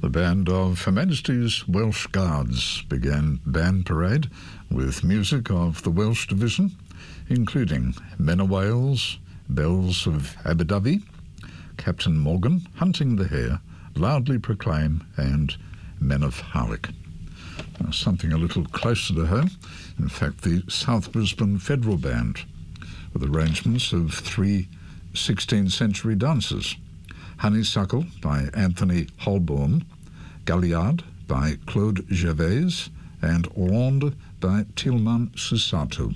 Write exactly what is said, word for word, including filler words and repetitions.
The band of Her Majesty's Welsh Guards began Band Parade with music of the Welsh Division, including Men of Wales, Bells of Abu Dhabi, Captain Morgan, Hunting the Hare, Loudly Proclaim, and Men of Harlech. Now, something a little closer to home, in fact, the South Brisbane Federal Band, with arrangements of three sixteenth century dances: Honeysuckle by Anthony Holborn, Galliard by Claude Gervais, and Hollande by Tilman Susato.